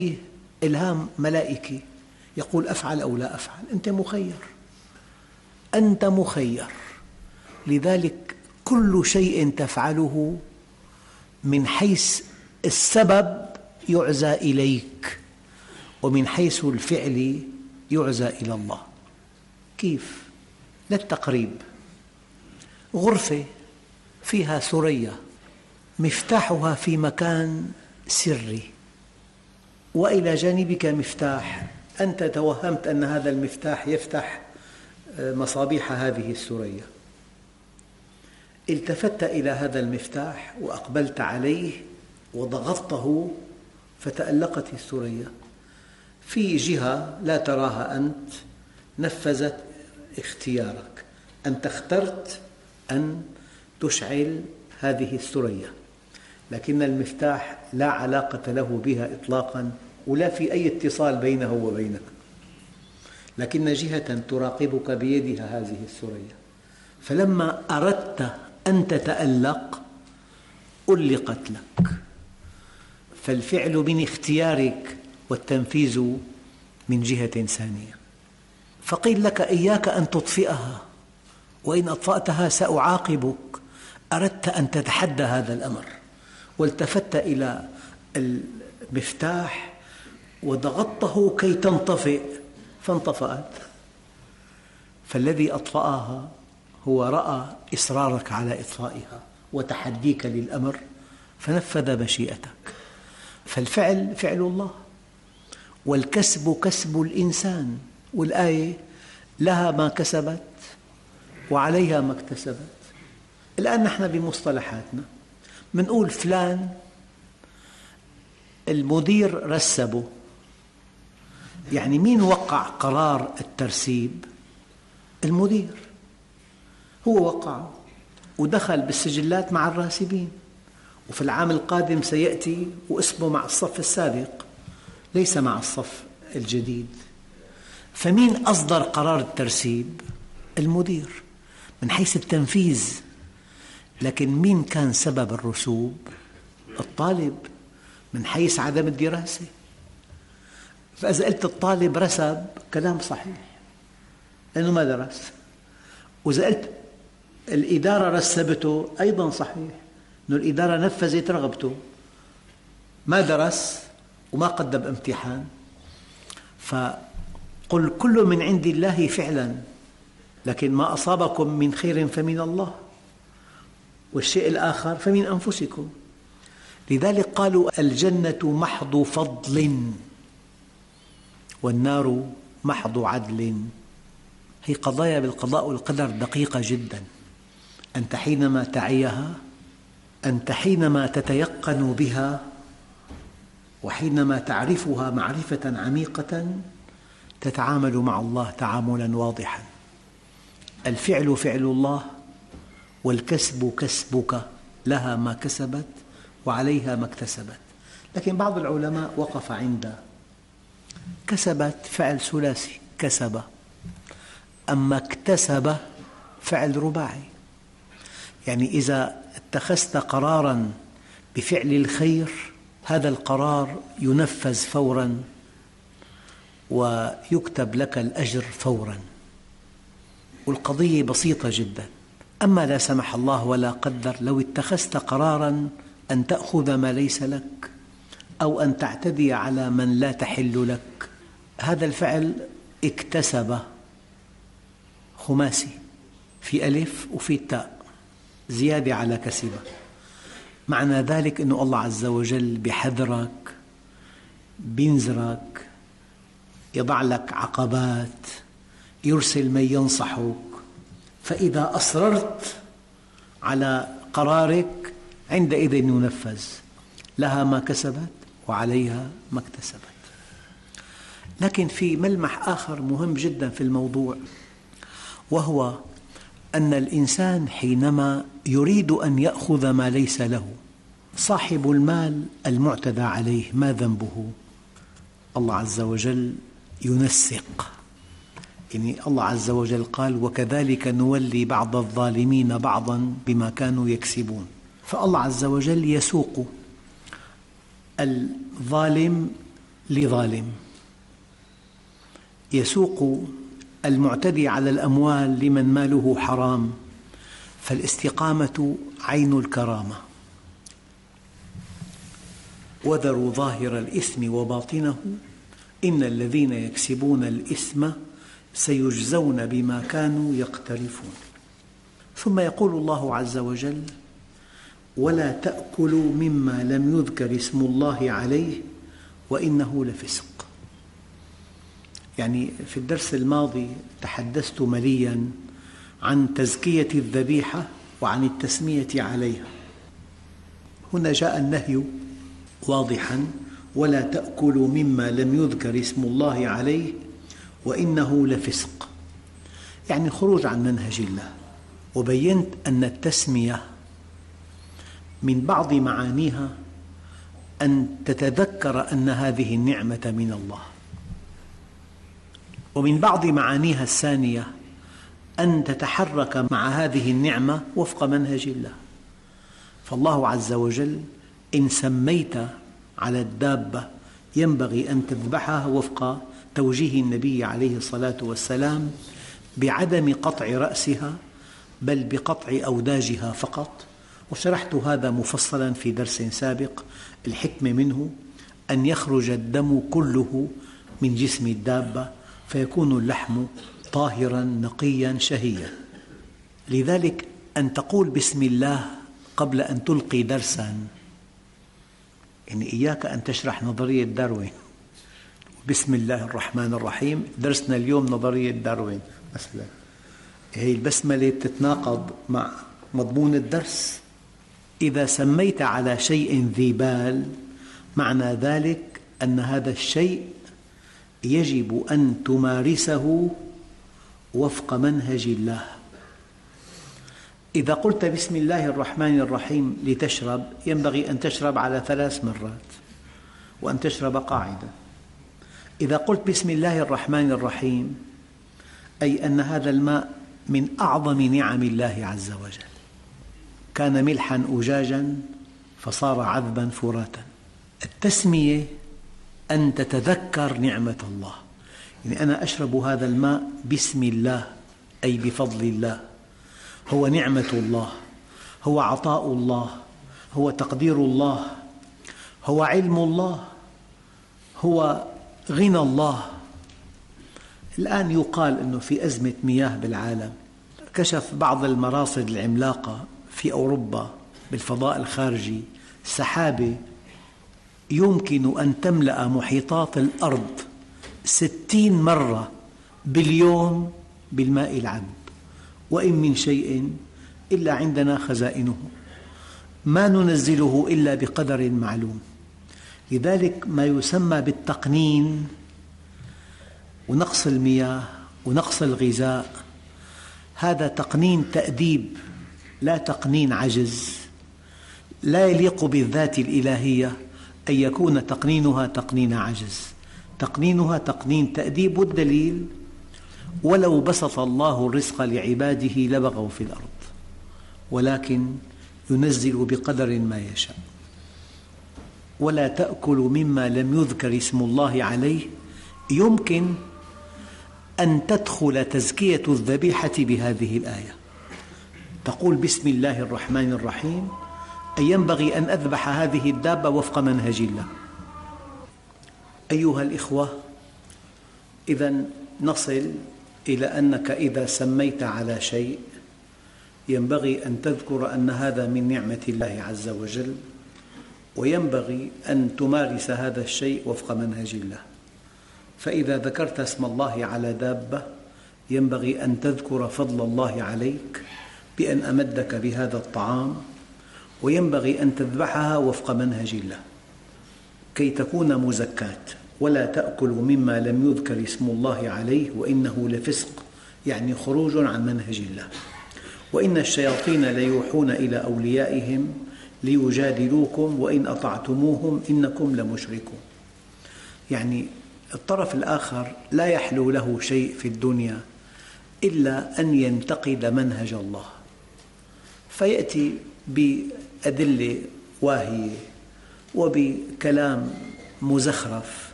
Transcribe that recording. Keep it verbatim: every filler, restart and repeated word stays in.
إلهام ملائكي يقول أفعل أو لا أفعل، أنت مخير، أنت مخير. لذلك كل شيء تفعله من حيث السبب يعزى إليك، ومن حيث الفعل يعزى إلى الله. كيف؟ للتقريب، غرفة فيها ثريا مفتاحها في مكان سري، وإلى جانبك مفتاح، أنت توهمت أن هذا المفتاح يفتح مصابيح هذه الثريا، التفت إلى هذا المفتاح وأقبلت عليه وضغطته فتألقت الثريا. في جهة لا تراها أنت نفذت اختيارك، أنت اخترت أن تشعل هذه الثريا، لكن المفتاح لا علاقة له بها إطلاقاً، ولا في أي اتصال بينه وبينها، لكن جهة تراقبك بيدها هذه الثريا. فلما أردت أن تتألق ألقت لك، فالفعل من اختيارك والتنفيذ من جهة ثانية. فقيل لك إياك أن تطفئها، وإن أطفأتها سأعاقبك. أردت أن تتحدى هذا الأمر والتفت إلى المفتاح وضغطته كي تنطفئ فانطفأت. فالذي أطفأها هو رأى إصرارك على إطفائها وتحديك للأمر فنفذ مشيئتك. فالفعل فعل الله، والكسب كسب الإنسان، والآية لها ما كسبت وعليها ما اكتسبت. الآن نحن بمصطلحاتنا منقول فلان المدير رسبه، يعني مين وقع قرار الترسيب؟ المدير، هو وقعه ودخل بالسجلات مع الراسبين، وفي العام القادم سيأتي واسمه مع الصف السابق ليس مع الصف الجديد. فمين أصدر قرار الترسيب؟ المدير من حيث التنفيذ، لكن مين كان سبب الرسوب؟ الطالب من حيث عدم الدراسة. فإذا قلت الطالب رسب كلام صحيح لأنه ما درس، وإذا قلت الإدارة رسبته أيضا صحيح أن الإدارة نفذت رغبته، ما درس وما قدم امتحان. فقل كل من عند الله فعلا، لكن ما أصابكم من خير فمن الله، والشيء الآخر فمن أنفسكم. لذلك قالوا الجنة محض فضل والنار محض عدل. هي قضايا بالقضاء والقدر دقيقة جدا. أنت حينما تعيها، أنت حينما تتيقن بها، وحينما تعرفها معرفة عميقة تتعامل مع الله تعاملا واضحا. الفعل فعل الله، والكسب كسبك، لها ما كسبت وعليها ما اكتسبت. لكن بعض العلماء وقف عند كسبت فعل ثلاثي كسب، أما اكتسب فعل رباعي. يعني إذا اتخذت قراراً بفعل الخير هذا القرار ينفذ فوراً ويكتب لك الأجر فوراً، والقضية بسيطة جداً. أما لا سمح الله ولا قدر لو اتخذت قراراً أن تأخذ ما ليس لك أو أن تعتدي على من لا تحل لك، هذا الفعل اكتسب خماسي في ألف وفي تاء زيادة على كسبة. معنى ذلك أن الله عز وجل بحذرك، بينذرك، يضع لك عقبات، يرسل من ينصحك. فإذا أصررت على قرارك عندئذ ينفذ، لها ما كسبت وعليها ما اكتسبت. لكن في ملمح آخر مهم جدا في الموضوع، وهو أن الإنسان حينما يريد أن يأخذ ما ليس له، صاحب المال المعتدى عليه ما ذنبه؟ الله عز وجل ينسق، يعني الله عز وجل قال وكذلك نولي بعض الظالمين بعضا بما كانوا يكسبون. فالله عز وجل يسوق الظالم لظالم، يسوق المعتدي على الأموال لمن ماله حرام، فالاستقامة عين الكرامة. وذروا ظاهر الإثم وباطنه إن الذين يكسبون الإثم سيجزون بما كانوا يقترفون. ثم يقول الله عز وجل: ولا تأكلوا مما لم يذكر اسم الله عليه وإنه لفسق. يعني في الدرس الماضي تحدثت ملياً عن تزكية الذبيحة وعن التسمية عليها. هنا جاء النهي واضحاً: ولا تأكلوا مما لم يذكر اسم الله عليه وإنه لفسق، يعني خروج عن منهج الله. وبينت أن التسمية من بعض معانيها أن تتذكر أن هذه النعمة من الله، ومن بعض معانيها الثانية أن تتحرك مع هذه النعمة وفق منهج الله. فالله عز وجل إن سميت على الدابة ينبغي أن تذبحها وفق توجيه النبي عليه الصلاة والسلام بعدم قطع رأسها بل بقطع أوداجها فقط، وشرحت هذا مفصلاً في درس سابق. الحكمة منه أن يخرج الدم كله من جسم الدابة فيكون اللحم طاهراً نقياً شهياً. لذلك أن تقول بسم الله قبل أن تلقي درساً، يعني إياك أن تشرح نظرية داروين بسم الله الرحمن الرحيم. درسنا اليوم نظرية داروين مثلاً، هي البسملة تتناقض مع مضمون الدرس. إذا سميت على شيء ذي بال معنى ذلك أن هذا الشيء يجب أن تمارسه وفق منهج الله. إذا قلت بسم الله الرحمن الرحيم لتشرب ينبغي أن تشرب على ثلاث مرات وأن تشرب قاعدة. إذا قلت بسم الله الرحمن الرحيم أي أن هذا الماء من أعظم نعم الله عز وجل، كان ملحاً أجاجاً فصار عذباً فراتا. التسمية أن تتذكر نعمة الله، يعني أنا أشرب هذا الماء بسم الله أي بفضل الله، هو نعمة الله، هو عطاء الله، هو تقدير الله، هو علم الله، هو غنى الله. الآن يقال أنه في أزمة مياه بالعالم. كشف بعض المراصد العملاقة في أوروبا بالفضاء الخارجي سحابة يمكن أن تملأ محيطات الأرض ستين مرة باليوم بالماء العذب، وإن من شيء إلا عندنا خزائنه، ما ننزله إلا بقدر معلوم. لذلك ما يسمى بالتقنين ونقص المياه ونقص الغذاء هذا تقنين تأديب لا تقنين عجز. لا يليق بالذات الإلهية أن يكون تقنينها تقنين عجز، تقنينها تقنين تأديب. والدليل: ولو بسط الله الرزق لعباده لبغوا في الأرض ولكن ينزل بقدر ما يشاء. ولا تأكلوا مما لم يذكر اسم الله عليه. يمكن أن تدخل تزكية الذبيحة بهذه الآية، تقول بسم الله الرحمن الرحيم أي ينبغي أن أذبح هذه الدابة وفق منهج الله. أيها الإخوة، إذن نصل إلى أنك إذا سميت على شيء ينبغي أن تذكر أن هذا من نعمة الله عز وجل، وينبغي أن تمارس هذا الشيء وفق منهج الله. فإذا ذكرت اسم الله على دابة ينبغي أن تذكر فضل الله عليك بأن أمدك بهذا الطعام، وينبغي أن تذبحها وفق منهج الله كي تكون مزكاة. ولا تأكلوا مما لم يذكر اسم الله عليه وإنه لفسق، يعني خروج عن منهج الله. وإن الشياطين ليوحون إلى أوليائهم ليجادلوكم وإن أطعتموهم إنكم لمشركون. يعني الطرف الآخر لا يحلو له شيء في الدنيا إلا أن ينتقد منهج الله، فيأتي بأدلة واهية وبكلام مزخرف